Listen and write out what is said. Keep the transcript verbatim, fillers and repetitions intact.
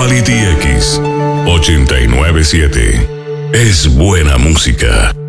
Quality X ochenta y nueve punto siete. Es buena música.